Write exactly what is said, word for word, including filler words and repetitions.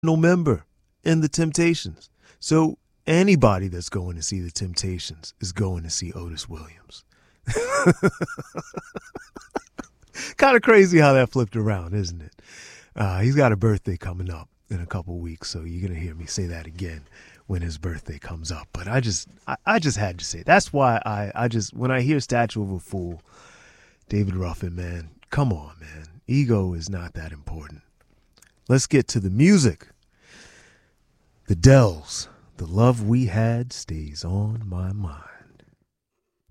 no member in the Temptations. So anybody that's going to see the Temptations is going to see Otis Williams. Kind of crazy how that flipped around, isn't it? Uh, he's got a birthday coming up in a couple weeks, so you're going to hear me say that again when his birthday comes up. But I just I, I just had to say it. That's why I, I just, when I hear Statue of a Fool, David Ruffin, man, come on, man. Ego is not that important. Let's get to the music. The Dells, The Love We Had Stays on My Mind.